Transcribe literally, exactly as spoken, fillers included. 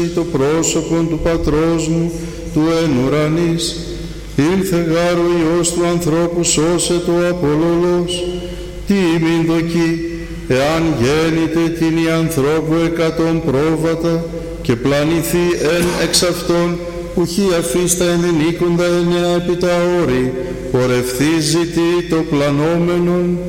το πρόσωπον του Πατρός μου, του εν ουρανής. Ήλθε γάρ ο Υιός του ανθρώπου, σώσε το απολωλός. Τι μην δοκεί, εάν γέννηται την η ανθρώπου εκατόν πρόβατα και πλανηθεί εν εξ αυτών, ουχή αφίστα ενενήκοντα εννέα επί τα όρη, πορευθείς ζητεί το πλανόμενον.